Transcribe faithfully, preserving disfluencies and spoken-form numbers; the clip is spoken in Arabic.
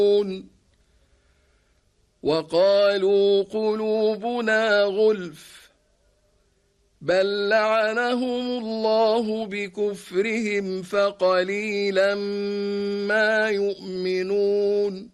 وقالوا قلوبنا غلف بل لعنهم الله بكفرهم فقليلا ما يؤمنون